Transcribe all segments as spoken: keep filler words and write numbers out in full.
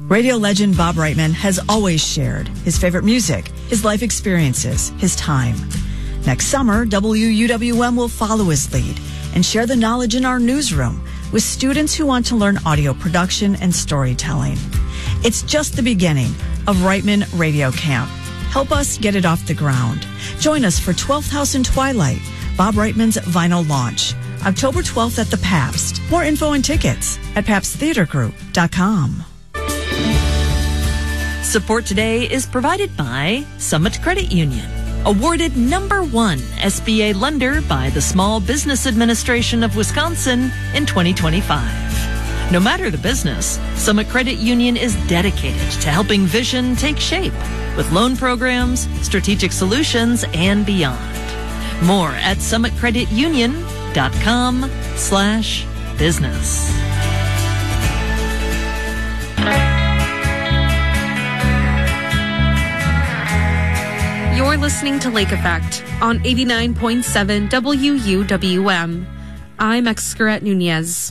Radio legend Bob Reitman has always shared his favorite music, his life experiences, his time. Next summer, W U W M will follow his lead and share the knowledge in our newsroom with students who want to learn audio production and storytelling. It's just the beginning of Reitman Radio Camp. Help us get it off the ground. Join us for twelfth House and Twilight, Bob Reitman's vinyl launch, October twelfth at the Pabst. More info and tickets at pabst theater group dot com. Support today is provided by Summit Credit Union, awarded number one S B A lender by the Small Business Administration of Wisconsin in twenty twenty-five. No matter the business, Summit Credit Union is dedicated to helping vision take shape with loan programs, strategic solutions, and beyond. More at summit credit union dot com slash business. You're listening to Lake Effect on eighty-nine point seven W U W M. I'm Excret Nunez.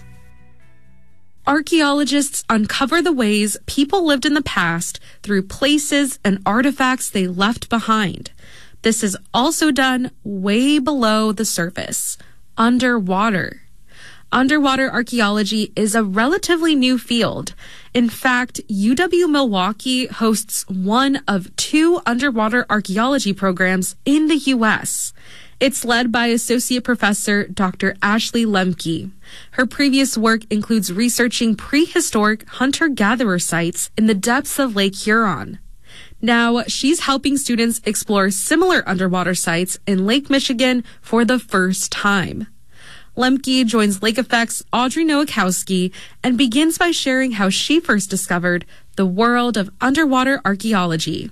Archaeologists uncover the ways people lived in the past through places and artifacts they left behind. This is also done way below the surface, underwater. Underwater archaeology is a relatively new field. In fact, U W-Milwaukee hosts one of two underwater archaeology programs in the U S. It's led by Associate Professor Doctor Ashley Lemke. Her previous work includes researching prehistoric hunter-gatherer sites in the depths of Lake Huron. Now, she's helping students explore similar underwater sites in Lake Michigan for the first time. Lemke joins Lake Effect's Audrey Nowakowski and begins by sharing how she first discovered the world of underwater archaeology.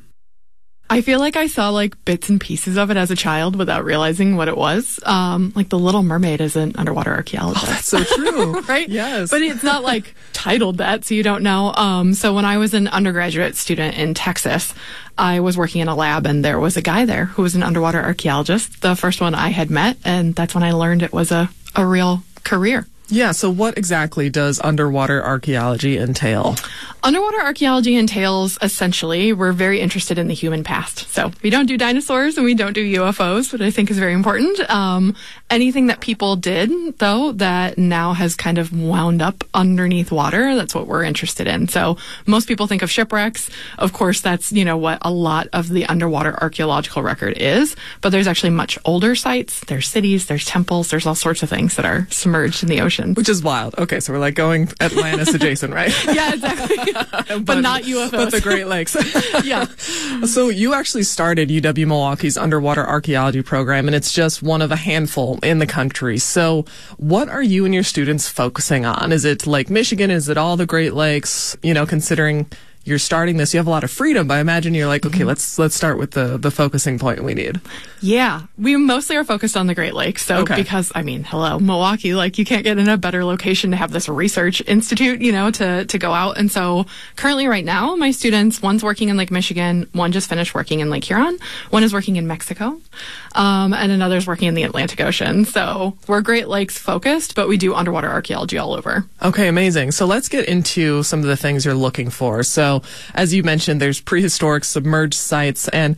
I feel like I saw like bits and pieces of it as a child without realizing what it was. Um, like The Little Mermaid is an underwater archaeologist. Oh, that's so true. Right? Yes. But it's not like titled that, so you don't know. Um, so when I was an undergraduate student in Texas, I was working in a lab and there was a guy there who was an underwater archaeologist, the first one I had met, and that's when I learned it was a, a real career. Yeah, so what exactly does underwater archaeology entail? Underwater archaeology entails, essentially, we're very interested in the human past. So we don't do dinosaurs and we don't do U F Os, which I think is very important. Um, anything that people did, though, that now has kind of wound up underneath water, that's what we're interested in. So most people think of shipwrecks. Of course, that's, you know, what a lot of the underwater archaeological record is. But there's actually much older sites. There's cities, there's temples, there's all sorts of things that are submerged in the ocean. Which is wild. Okay, so we're like going Atlantis adjacent, right? Yeah, exactly. but, but not U F Os. But the Great Lakes. Yeah. So you actually started U W-Milwaukee's underwater archaeology program, and it's just one of a handful in the country. So what are you and your students focusing on? Is it Lake Michigan? Is it all the Great Lakes? You know, considering you're starting this, you have a lot of freedom, but I imagine you're like, okay, mm-hmm. let's let's start with the the focusing point we need. Yeah, we mostly are focused on the Great Lakes. So okay. because, I mean, hello, Milwaukee, like you can't get in a better location to have this research institute, you know, to, to go out. And so currently right now, my students, one's working in Lake Michigan, one just finished working in Lake Huron, one is working in Mexico, um, and another's working in the Atlantic Ocean. So we're Great Lakes focused, but we do underwater archaeology all over. Okay, amazing. So let's get into some of the things you're looking for. So as you mentioned, there's prehistoric submerged sites, and